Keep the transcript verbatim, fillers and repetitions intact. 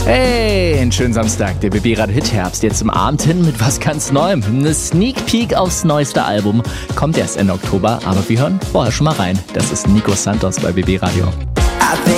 Hey, einen schönen Samstag. Der B B Radio Hit Herbst jetzt zum Abend hin mit was ganz Neuem. Eine Sneak Peek aufs neueste Album. Kommt erst Ende Oktober, aber wir hören vorher schon mal rein. Das ist Nico Santos bei B B Radio.